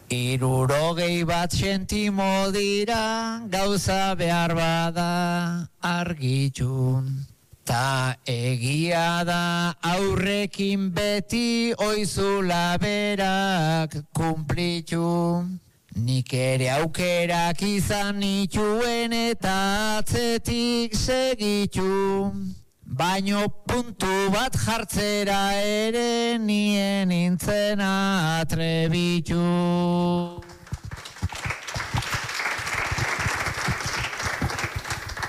61 sentimo dira gauza behar bada argitxun. Ta egia da aurrekin beti oizula berak kumplitxu. Nik ere aukerak izan nituen eta atzetik segitxu. Baino puntu bat jartzera ere nien nintzena atrebitxu.